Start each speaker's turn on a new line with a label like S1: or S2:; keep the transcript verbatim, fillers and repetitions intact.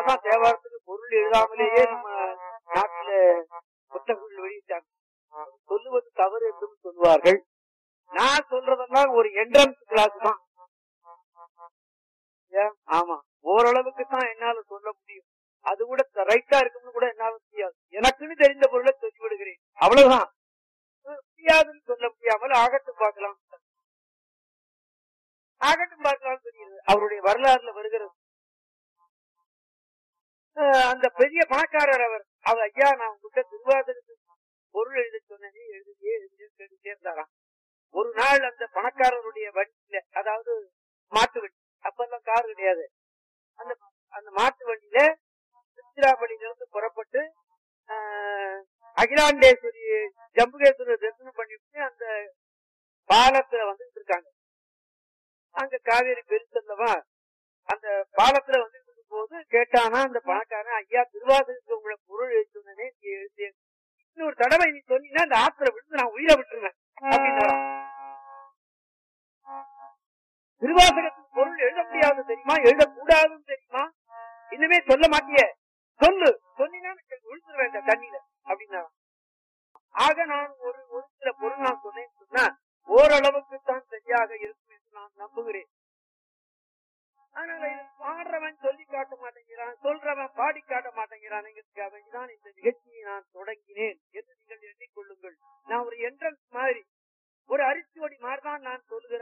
S1: அதனாலதான் தேவாரத்துக்கு பொருள் எழுதாமலேயே நம்ம நாட்டுல புத்தகங்கள் வெளியிட்டாங்க. சொல்லுவது தவறு என்று சொல்லுவார்கள். நான் சொல்றதெல்லாம் ஒரு என்ட்ரன்ஸ் கிளாஸ் தான். ஆமா, ஓரளவுக்கு தான் என்னால சொல்ல முடியும். அது கூட ரைட்டா இருக்குன்னு கூட என்னால முடியாது. எனக்குன்னு தெரிந்த பொருளை சொல்லிவிடுகிறேன், அவ்வளவுதான். முடியாதுன்னு சொல்ல முடியாமல் ஆகட்டும் பார்க்கலாம் ஆகட்டும் பார்க்கலாம் தெரியுது. அவருடைய வரலாறுல வருகிறது. அந்த பெரிய பணக்காரர் அவர் அவர் ஐயா, நான் உங்ககிட்ட திருவாதிரத்துக்கு பொருள் எழுத சொன்னே, எழுதியே எழுதி சேர்ந்தாராம். ஒரு நாள் அந்த பணக்காரருடைய வண்டியில, அதாவது மாட்டு வண்டி, அப்பெல்லாம் கார் கிடையாது, அந்த அந்த மாட்டு வண்டியில திருச்சிராப்பள்ளியில இருந்து புறப்பட்டு அகிலாண்டேஸ்வரி ஜம்புகேஸ்வரர் தரிசனம் பண்ணிட்டு அந்த பாலத்துல வந்துட்டு இருக்காங்க. அங்க காவேரி பெருசல்லவா, அந்த பாலத்துல வந்து போது கேட்டானா அந்த பணக்காரன், ஐயா திருவாசகத்துக்கு உங்களை பொருள் எழுதுனே எழுதி இன்னொரு தடவை நீ சொன்னீங்கன்னா அந்த ஆத்துல விழுந்து நான் உயிரை விட்டுருவேன் அப்படின்னு. திருவாசகத்துக்கு பொருள் எழுத முடியாது தெரியுமா, எழுதக்கூடாதுன்னு தெரியுமா, இன்னுமே சொல்ல மாட்டிய, சொல்லு, சொன்னீங்கன்னா விழுந்துருவேன் இந்த தண்ணியில அப்படின்னா. ஆக நான் ஒரு ஒரு சில பொருள் நான் சொன்னேன்னு சொன்னா ஓரளவுக்கு தான் சரியாக இருக்கும் என்று நான் நம்புகிறேன். அதனால இது பாடுறவன் சொல்லி காட்ட மாட்டேங்கிறான், சொல்றவன் பாடி காட்ட மாட்டேங்கிறான். தான் இந்த